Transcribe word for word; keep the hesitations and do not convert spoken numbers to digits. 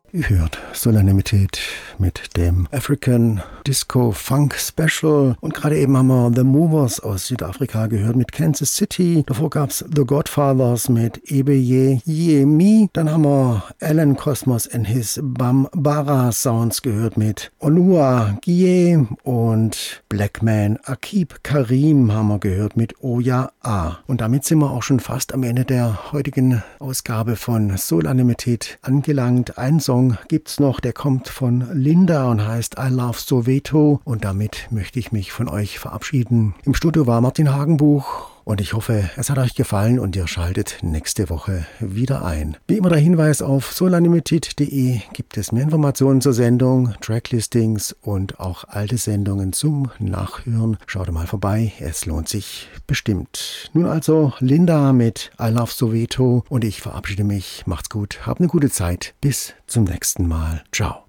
Ihr hört Solanimität mit dem African Disco Funk Special und gerade eben haben wir The Movers aus Südafrika gehört mit Kansas City. Davor gab's The Godfathers mit Ebeye Yemi. Dann haben wir Alan Cosmos and his Bambara Sounds gehört mit Onua Gie und Blackman Akib Karim haben wir gehört mit Oya A. Und damit sind wir auch schon fast am Ende der heutigen Ausgabe von Solanimität angelangt. Ein Song gibt's noch, der kommt von Linda und heißt I Love Soweto und damit möchte ich mich von euch verabschieden. Im Studio war Martin Hagenbuch und ich hoffe, es hat euch gefallen und ihr schaltet nächste Woche wieder ein. Wie immer der Hinweis, auf solanimität punkt de gibt es mehr Informationen zur Sendung, Tracklistings und auch alte Sendungen zum Nachhören. Schaut mal vorbei, es lohnt sich bestimmt. Nun also Linda mit I Love Soweto und ich verabschiede mich. Macht's gut, habt eine gute Zeit. Bis zum nächsten Mal. Ciao.